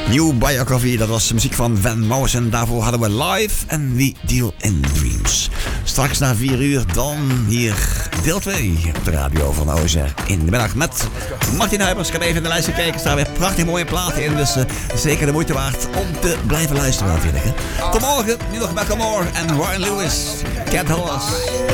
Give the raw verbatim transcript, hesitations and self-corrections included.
New Biography, dat was de muziek van Van Morrison. Daarvoor hadden we Live en We Deal in Dreams. Straks na vier uur dan hier deel twee op de radio van O Z R in de middag met Martin Huibers. Ik heb even in de lijst gekeken, er staan weer prachtig mooie platen in. Dus uh, zeker de moeite waard om te blijven luisteren natuurlijk. Hè. Tot morgen, nu nog Macklemore en Ryan Lewis. Cat Horse.